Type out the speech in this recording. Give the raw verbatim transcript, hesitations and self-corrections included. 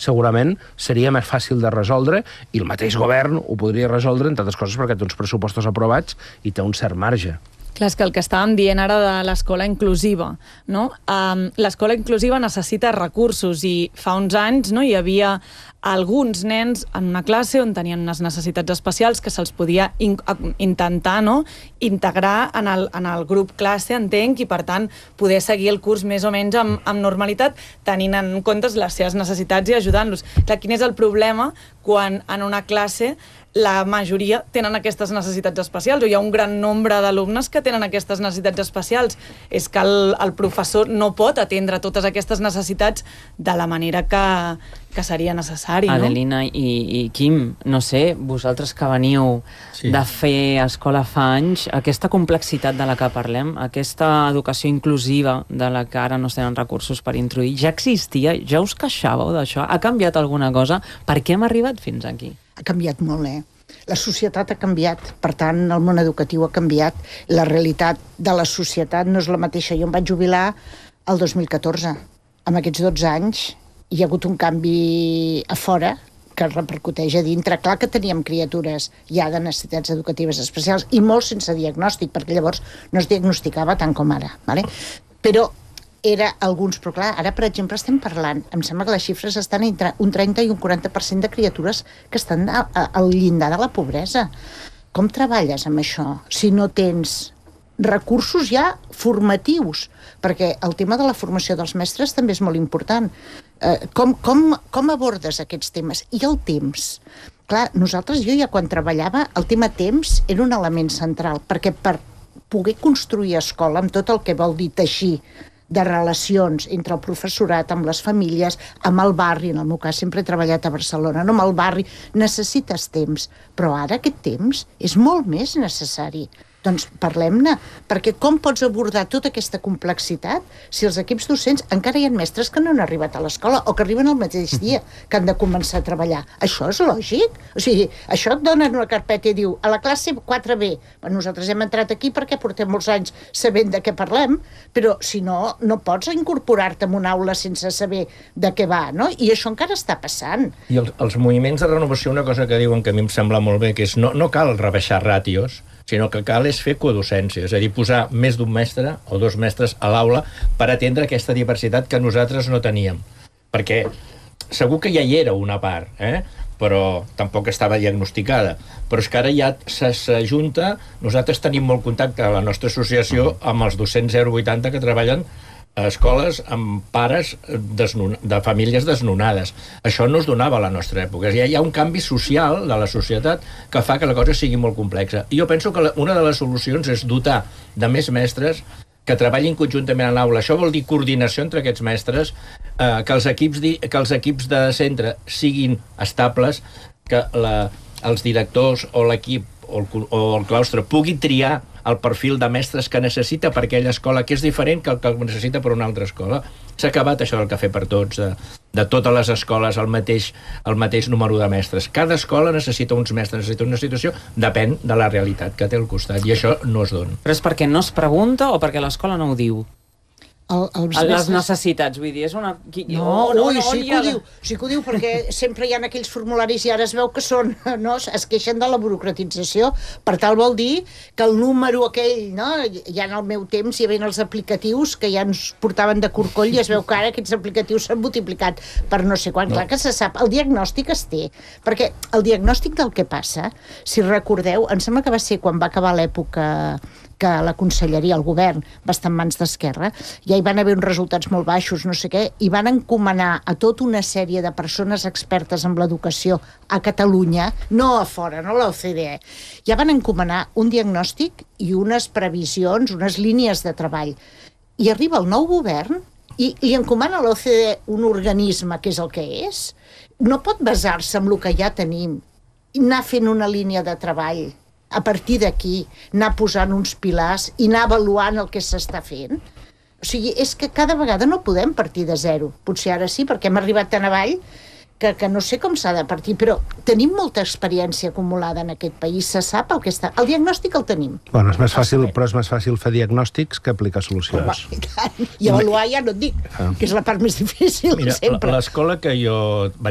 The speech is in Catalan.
segurament seria més fàcil de resoldre, i el mateix govern ho podria resoldre, entre altres coses, perquè té uns pressupostos aprovats i té un cert marge. Clar, és que el que estàvem dient ara de l'escola inclusiva, no? Um, l'escola inclusiva necessita recursos i fa uns anys no, hi havia alguns nens en una classe on tenien unes necessitats especials que se'ls podia in intentar no, integrar en el, en el grup classe, entenc, i per tant poder seguir el curs més o menys amb, amb normalitat, tenint en compte les seves necessitats i ajudant-los. Clar, quin és el problema quan en una classe la majoria tenen aquestes necessitats especials, o hi ha un gran nombre d'alumnes que tenen aquestes necessitats especials? És que el, el professor no pot atendre totes aquestes necessitats de la manera que, que seria necessari, no? Adelina i, i Quim, no sé, vosaltres que veniu sí. de fer escola fa anys, aquesta complexitat de la que parlem, aquesta educació inclusiva de la que ara no es tenen recursos per introduir, ja existia? Ja us queixàveu d'això? Ha canviat alguna cosa? Per què hem arribat fins aquí? Ha canviat molt, eh? La societat ha canviat, per tant, el món educatiu ha canviat. La realitat de la societat no és la mateixa. Jo em vaig jubilar el dos mil catorze. En aquests dotze anys hi ha hagut un canvi a fora que repercuteix a dintre. Clar que teníem criatures ja de necessitats educatives especials i molt sense diagnòstic, perquè llavors no es diagnosticava tant com ara. Vale? Però era alguns, però clar, ara per exemple estem parlant, em sembla que les xifres estan entre un trenta i un quaranta per cent de criatures que estan a, a, al llindar de la pobresa. Com treballes amb això si no tens recursos ja formatius? Perquè el tema de la formació dels mestres també és molt important. Eh, com, com, com abordes aquests temes? I el temps? Clar, nosaltres, jo ja quan treballava, el tema temps era un element central, perquè per poder construir escola amb tot el que vol dir teixir de relacions entre el professorat, amb les famílies, amb el barri, en el meu cas sempre he treballat a Barcelona, no amb el barri, necessites temps, però ara aquest temps és molt més necessari. Doncs parlem-ne, perquè com pots abordar tota aquesta complexitat si els equips docents encara hi ha mestres que no han arribat a l'escola o que arriben el mateix dia que han de començar a treballar? Això és lògic? O sigui, això et donen una carpeta i diu a la classe quatre B. Bueno, nosaltres hem entrat aquí perquè portem molts anys sabent de què parlem, però si no, no pots incorporar-te en una aula sense saber de què va, no? I això encara està passant. I els, els moviments de renovació, una cosa que diuen que a mi em sembla molt bé, que és no, no cal rebaixar ràtios, sinó que cal és fer codocència, és a dir, posar més d'un mestre o dos mestres a l'aula per atendre aquesta diversitat que nosaltres no teníem. Perquè segur que ja hi era una part, eh? Però tampoc estava diagnosticada. Però és que ara ja s'ajunta, nosaltres tenim molt contacte a la nostra associació amb els docents zero vuitanta que treballen a escoles amb pares de famílies desnonades. Això no es donava a la nostra època. Hi ha, hi ha un canvi social de la societat que fa que la cosa sigui molt complexa. I jo penso que la, una de les solucions és dotar de més mestres que treballin conjuntament a l'aula. Això vol dir coordinació entre aquests mestres, eh, que, els equips di, que els equips de centre siguin estables, que la, els directors o l'equip o el, o el claustre pugui triar el perfil de mestres que necessita per aquella escola, que és diferent que el que necessita per una altra escola. S'ha acabat això del cafè per tots, de, de totes les escoles, el mateix, el mateix número de mestres. Cada escola necessita uns mestres, necessita una situació, depèn de la realitat que té al costat, i això no es dona. Però és perquè no es pregunta o perquè l'escola no ho diu? El, els les mestres... necessitats, vull dir, és una... No, oh, no, ui, no, sí que ho diu, sí que ho diu, perquè sempre hi ha aquells formularis i ara es veu que són, no, es queixen de la burocratització, per tal vol dir que el número aquell, no, ja en el meu temps hi havia els aplicatius que ja ens portaven de corcoll i es veu que ara aquests aplicatius s'han multiplicat per no sé quan, no. Clar que se sap, el diagnòstic es té, perquè el diagnòstic del que passa, si recordeu, em sembla que va ser quan va acabar l'època que la conselleria, el govern, va estar en mans d'Esquerra, ja hi van haver uns resultats molt baixos, no sé què, i van encomanar a tota una sèrie de persones expertes en l'educació a Catalunya, no a fora, no a l'O C D E, ja van encomanar un diagnòstic i unes previsions, unes línies de treball. I arriba el nou govern i li encomana a l'O C D E un organisme que és el que és. No pot basar-se en el que ja tenim i anar fent una línia de treball a partir d'aquí, anar posant uns pilars i anar avaluant el que s'està fent. O sigui, és que cada vegada no podem partir de zero. Potser ara sí, perquè hem arribat tan avall que, que no sé com s'ha de partir, però tenim molta experiència acumulada en aquest país, se sap el que està... El diagnòstic el tenim. Bueno, és més fàcil, però és més fàcil fer diagnòstics que aplicar solucions. Home, i tant. I avaluar ja no et dic, que és la part més difícil, Mira, sempre. L'escola que jo vaig